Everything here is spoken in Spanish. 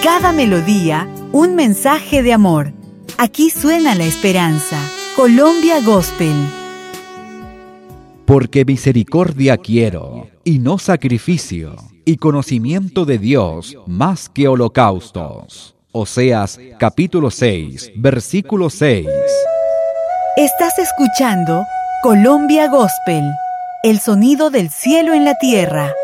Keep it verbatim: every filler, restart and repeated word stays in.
cada melodía, un mensaje de amor. Aquí suena la esperanza. Colombia Gospel. Porque misericordia quiero, y no sacrificio, y conocimiento de Dios más que holocaustos. Oseas capítulo seis, versículo seis. Estás escuchando Colombia Gospel, el sonido del cielo en la tierra.